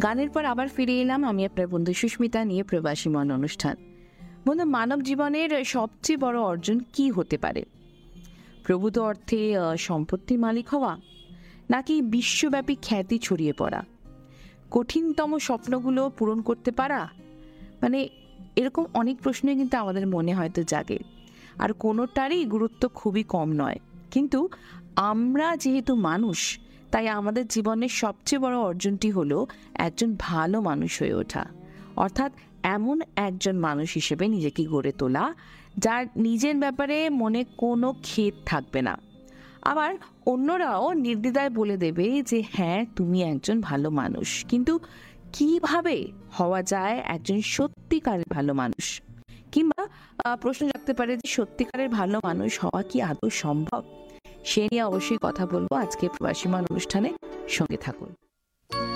গানের পর আবার ফিরে এলাম আমি আপনার বন্ধু সুস্মিতা নিয়ে প্রবাসী মন অনুষ্ঠান। বন্ধু, মানব জীবনের সবচেয়ে বড় অর্জন কি হতে পারে? প্রভূত অর্থে সম্পত্তির মালিক হওয়া, নাকি বিশ্বব্যাপী খ্যাতি ছড়িয়ে পড়া, কঠিনতম স্বপ্নগুলো পূরণ করতে পারা? মানে এরকম অনেক প্রশ্নই কিন্তু আমাদের মনে হয়তো জাগে, আর কোনোটারই গুরুত্ব খুবই কম নয়। কিন্তু আমরা যেহেতু মানুষ, তাই আমাদের জীবনের সবচেয়ে বড় অর্জনটি হলো একজন ভালো মানুষ হয়ে ওঠা। অর্থাৎ এমন একজন মানুষ হিসেবে নিজেকে গড়ে তোলা যার নিজের ব্যাপারে মনে কোনো খেদ থাকবে না। আবার অন্যরাও নির্দ্বিধায় বলে দেবে যে হ্যাঁ, তুমি একজন ভালো মানুষ। কিন্তু কিভাবে হওয়া যায় একজন সত্যিকারের ভালো মানুষ? কিংবা প্রশ্ন জাগতে পারে যে সত্যিকারের ভালো মানুষ হওয়া কি আদৌ সম্ভব? সে নিয়ে অবশ্যই কথা বলবো আজকে প্রবাসী মান অনুষ্ঠানে। সঙ্গে থাকুন।